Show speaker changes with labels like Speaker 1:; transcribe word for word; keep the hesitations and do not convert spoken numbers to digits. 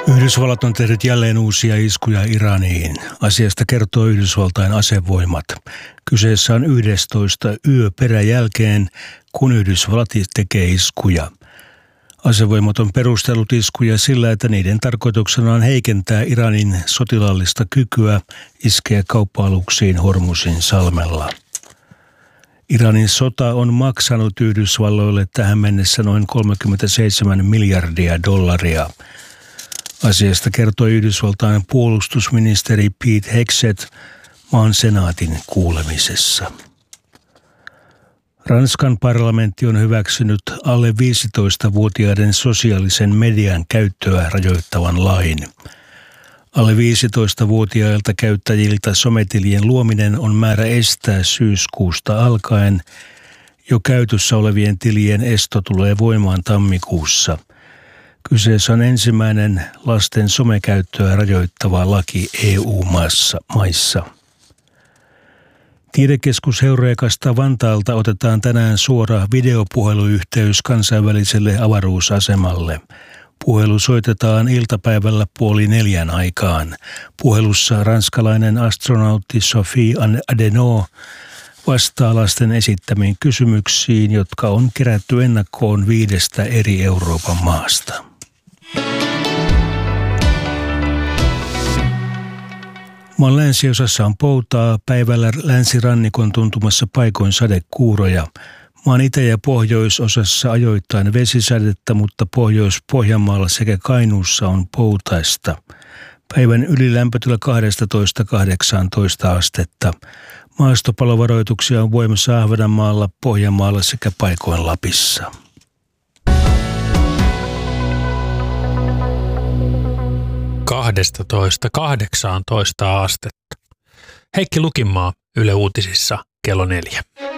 Speaker 1: Yhdysvallat on tehnyt jälleen uusia iskuja Iraniin. Asiasta kertoo Yhdysvaltain asevoimat. Kyseessä on yhdestoista yö peräjälkeen, kun Yhdysvallat tekee iskuja. Asevoimat on perustellut iskuja sillä, että niiden tarkoituksena on heikentää Iranin sotilaallista kykyä iskeä kauppa-aluksiin Hormuzin salmella. Iranin sota on maksanut Yhdysvalloille tähän mennessä noin kolmekymmentäseitsemän miljardia dollaria. Asiasta kertoi Yhdysvaltain puolustusministeri Pete Hegseth maan senaatin kuulemisessa. Ranskan parlamentti on hyväksynyt alle viisitoistavuotiaiden sosiaalisen median käyttöä rajoittavan lain. Alle viisitoistavuotiailta käyttäjiltä sometilien luominen on määrä estää syyskuusta alkaen. Jo käytössä olevien tilien esto tulee voimaan tammikuussa. Kyseessä on ensimmäinen lasten somekäyttöä rajoittava laki E U-maissa. Tiedekeskus Heurekasta Vantaalta otetaan tänään suora videopuheluyhteys kansainväliselle avaruusasemalle. Puhelu soitetaan iltapäivällä puoli neljän aikaan. Puhelussa ranskalainen astronautti Sophie Adenau vastaa lasten esittämiin kysymyksiin, jotka on kerätty ennakkoon viidestä eri Euroopan maasta. Maan länsiosassa on poutaa, päivällä länsirannikon tuntumassa paikoin sadekuuroja. Maan itä- ja pohjoisosassa ajoittain vesisadetta, mutta Pohjois-Pohjanmaalla sekä Kainuussa on poutaista. Päivän ylilämpötila kaksitoista kahdeksantoista astetta. Maastopalovaroituksia on voimassa Ahvenanmaalla, Pohjanmaalla sekä paikoin Lapissa.
Speaker 2: kaksitoista kahdeksantoista astetta. Heikki Lukinmaa Yle Uutisissa kello neljä.